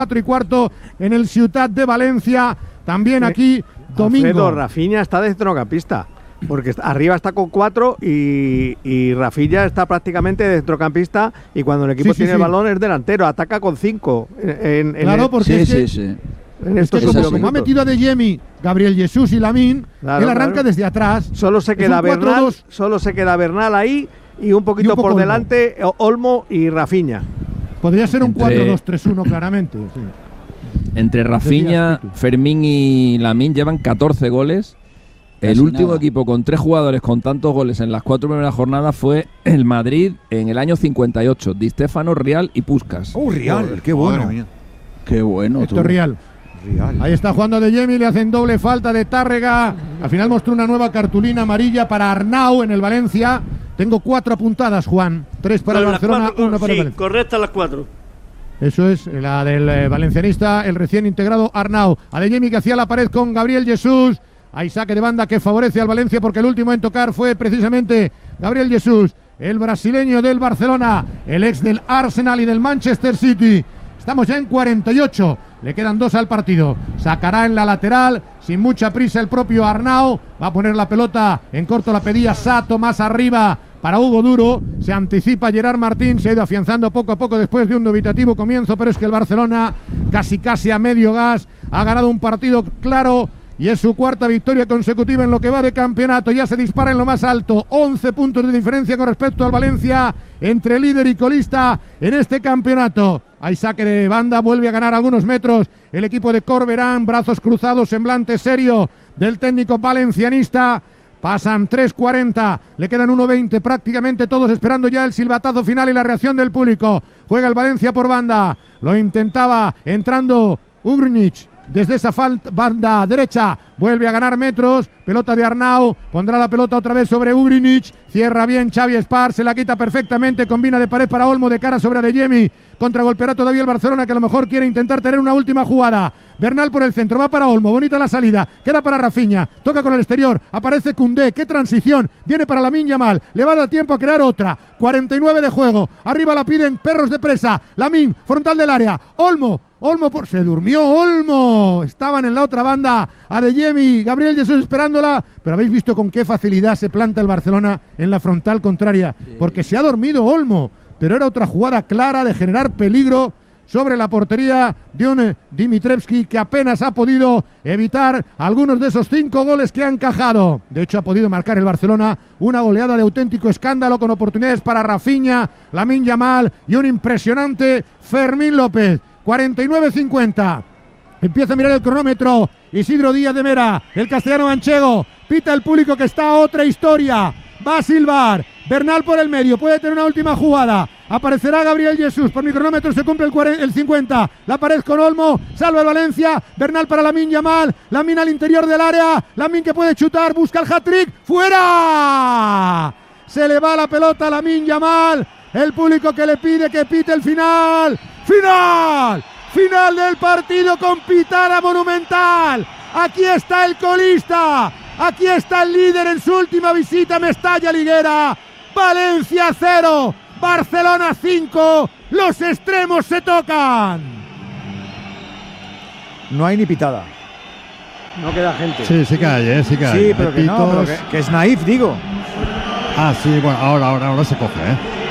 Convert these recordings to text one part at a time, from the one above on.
4:15 en el Ciutat de Valencia. También aquí domingo. Alfredo, Rafinha está de centrocampista, porque arriba está con 4 y Rafinha está prácticamente de centrocampista, y cuando el equipo tiene el balón es delantero, ataca con 5. Claro, porque en estos como ha metido a De Jemi, Gabriel Jesús y Lamine, él arranca desde atrás. Solo se queda Bernal ahí y un poquito por delante Olmo y Rafinha. Podría ser un 4-2-3-1 claramente. Sí. Entre Rafinha, Fermín y Lamine llevan 14 goles. El último equipo con 3 jugadores con tantos goles en las 4 primeras jornadas fue el Madrid en el año 58. Di Stéfano, Rial y Puskás. Rial, qué bueno. Qué bueno. Esto Rial. Ahí está jugando De Jemi, le hacen doble falta de Tárrega. Al final mostró una nueva cartulina amarilla para Arnau en el Valencia. Tengo 4 apuntadas, Juan. 3 para el Barcelona, 1 para el Valencia. Sí, correctas las 4. Eso es, la del valencianista, el recién integrado Arnau. A De Jemi, que hacía la pared con Gabriel Jesús. Hay saque de banda que favorece al Valencia, porque el último en tocar fue precisamente Gabriel Jesús, el brasileño del Barcelona, el ex del Arsenal y del Manchester City. Estamos ya en 48. Le quedan 2 al partido. Sacará en la lateral, sin mucha prisa, el propio Arnau. Va a poner la pelota en corto, la pedía Sato, más arriba para Hugo Duro. Se anticipa Gerard Martín, se ha ido afianzando poco a poco después de un dubitativo comienzo, pero es que el Barcelona, casi a medio gas, ha ganado un partido claro y es su 4ª victoria consecutiva en lo que va de campeonato. Ya se dispara en lo más alto, 11 puntos de diferencia con respecto al Valencia, entre líder y colista en este campeonato. Hay saque de banda, vuelve a ganar algunos metros el equipo de Corberán, brazos cruzados, semblante serio del técnico valencianista. Pasan 3:40, le quedan 1:20, prácticamente todos esperando ya el silbatazo final y la reacción del público. Juega el Valencia por banda, lo intentaba entrando Ugrinic desde esa banda derecha, vuelve a ganar metros, pelota de Arnau, pondrá la pelota otra vez sobre Ugrinic, cierra bien Xavi Espar, se la quita perfectamente, combina de pared para Olmo, de cara sobre Adeyemi, contragolpeará todavía el Barcelona, que a lo mejor quiere intentar tener una última jugada. Bernal por el centro, va para Olmo, bonita la salida, queda para Rafinha, toca con el exterior, aparece Koundé, qué transición, viene para Lamine Yamal, le va a dar tiempo a crear otra, 49 de juego, arriba la piden perros de presa, Lamine, frontal del área, Olmo, se durmió Olmo, estaban en la otra banda Adeyemi, Gabriel Jesús esperándola, pero habéis visto con qué facilidad se planta el Barcelona en la frontal contraria, porque se ha dormido Olmo, pero era otra jugada clara de generar peligro sobre la portería de un Dimitrevski, que apenas ha podido evitar algunos de esos 5 goles que ha encajado. De hecho, ha podido marcar el Barcelona una goleada de auténtico escándalo, con oportunidades para Rafinha, Lamine Yamal y un impresionante Fermín López. 49-50. Empieza a mirar el cronómetro Isidro Díaz de Mera, el castellano manchego. Pita el público, que está otra historia. Va a silbar. Bernal por el medio, puede tener una última jugada. Aparecerá Gabriel Jesús, por mi cronómetro se cumple el 50. La pared con Olmo, salva el Valencia. Bernal para Lamine Yamal, Lamine al interior del área. Lamine, que puede chutar, busca el hat-trick. ¡Fuera! Se le va la pelota a Lamine Yamal. El público que le pide que pite el final. Final del partido con pitada monumental. Aquí está el colista, aquí está el líder en su última visita a Mestalla Liguera. Valencia 0, Barcelona 5, los extremos se tocan. No hay ni pitada. No queda gente. Sí que hay, sí que hay. Sí, pero que no, pero que es naif, digo. Ah, sí, bueno, ahora se coge,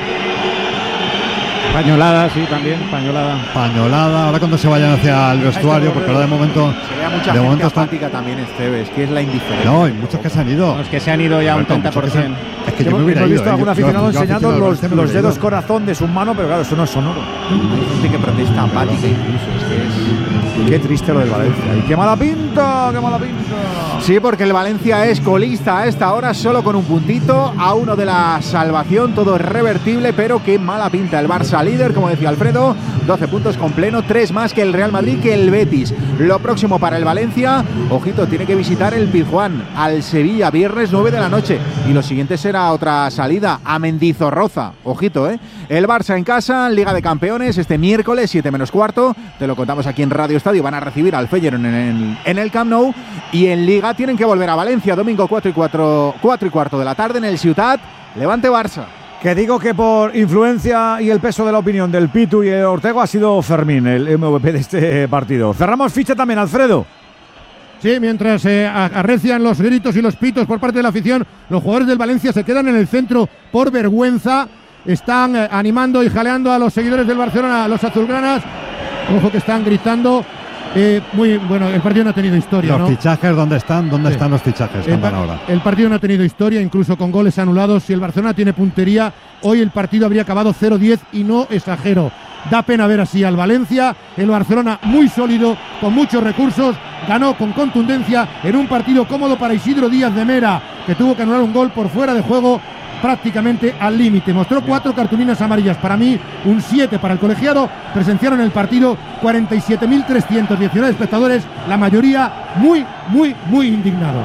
Pañolada, sí, también, pañolada. Ahora cuando se vayan hacia el vestuario, porque ahora de momento... Se ve a mucha gente apática también, Esteves, que es la indiferencia. No, hay muchos que se han ido. Los que se han ido ya un 30%. Es que yo me hubiera ido. He visto a algún aficionado enseñando los dedos corazón de su mano, pero claro, eso no es sonoro. Hay gente que protesta apática incluso, es que es... Qué triste lo del Valencia. Y qué mala pinta. Sí, porque el Valencia es colista a esta hora, solo con un puntito, a uno de la salvación, todo es revertible, pero qué mala pinta. El Barça líder, como decía Alfredo, 12 puntos con pleno, 3 más que el Real Madrid, que el Betis. Lo próximo para el Valencia, ojito, tiene que visitar el Pizjuán, al Sevilla, viernes 9 de la noche. Y lo siguiente será otra salida a Mendizorroza. Ojito, El Barça en casa, Liga de Campeones, este miércoles, 7 menos cuarto. Te lo contamos aquí en Radio Estadio. Van a recibir al Feyenoord en el Camp Nou. Y en Liga tienen que volver a Valencia, domingo 4 y cuarto de la tarde en el Ciutat. Levante Barça. Que digo que por influencia y el peso de la opinión del Pitu y el Ortego ha sido Fermín el MVP de este partido. Cerramos ficha también, Alfredo. Sí, mientras arrecian los gritos y los pitos por parte de la afición, los jugadores del Valencia se quedan en el centro por vergüenza. Están animando y jaleando a los seguidores del Barcelona, a los azulgranas. Ojo que están gritando. Muy bueno, el partido no ha tenido historia. Los fichajes, ¿dónde están? ¿Dónde están los fichajes? El partido no ha tenido historia, incluso con goles anulados. Si el Barcelona tiene puntería, hoy el partido habría acabado 0-10 y no exagero. Da pena ver así al Valencia. El Barcelona muy sólido, con muchos recursos, ganó con contundencia en un partido cómodo para Isidro Díaz de Mera, que tuvo que anular un gol por fuera de juego prácticamente al límite. Mostró 4 cartulinas amarillas, para mí un 7 para el colegiado. Presenciaron el partido 47.319 espectadores, la mayoría muy indignados.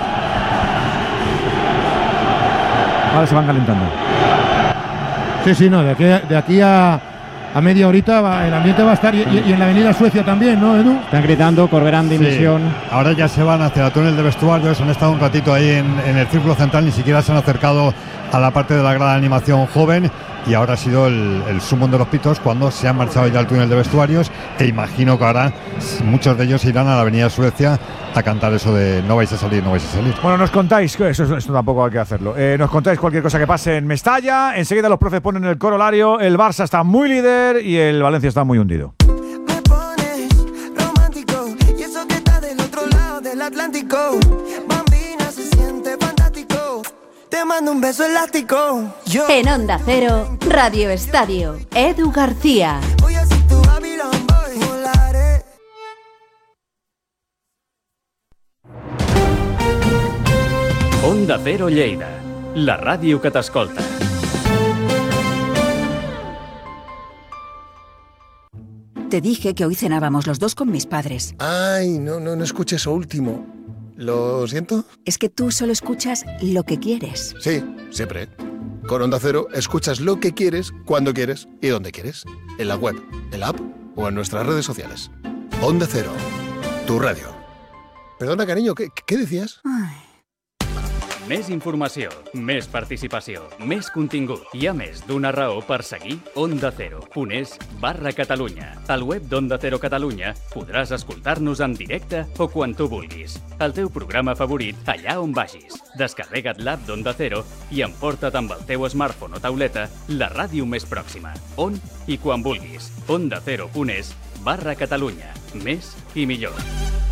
Ahora se van calentando. Sí, no, de aquí a media horita el ambiente va a estar, y en la avenida Suecia también, ¿no, Edu? Están gritando, correrán dimisión. Sí. Ahora ya se van hacia el túnel de vestuarios, han estado un ratito ahí en el círculo central, ni siquiera se han acercado a la parte de la grada de animación joven, y ahora ha sido el sumón de los pitos cuando se han marchado ya al túnel de vestuarios, e imagino que ahora muchos de ellos irán a la avenida Suecia a cantar eso de no vais a salir, no vais a salir. Bueno, nos contáis, que esto tampoco hay que hacerlo, nos contáis cualquier cosa que pase en Mestalla. Enseguida los profes ponen el corolario. El Barça está muy líder y el Valencia está muy hundido. Me pones romántico y eso que está del otro lado del Atlántico. Bambina, se siente fantástico. Te mando un beso elástico. En Onda Cero, Radio Estadio, Edu García. Voy a ser tu Babylon Boy. Volaré. Onda Cero Lleida, la ràdio que t'escolta. Te dije que hoy cenábamos los dos con mis padres. Ay, no escuché eso último. ¿Lo siento? Es que tú solo escuchas lo que quieres. Sí, siempre. Con Onda Cero escuchas lo que quieres, cuando quieres y donde quieres. En la web, en la app o en nuestras redes sociales. Onda Cero, tu radio. Perdona, cariño, ¿qué decías? Ay. Més informació, més participació, més contingut. Hi ha més d'una raó per seguir Onda Cero.es/Catalunya. Al web d'Onda Cero Catalunya podràs escoltar-nos en directe o quan tu vulguis. El teu programa favorit allà on vagis. Descarrega't l'app d'Onda Cero i emporta't amb el teu smartphone o tauleta la ràdio més pròxima. On i quan vulguis. OndaCero.es/Catalunya. Més i millor.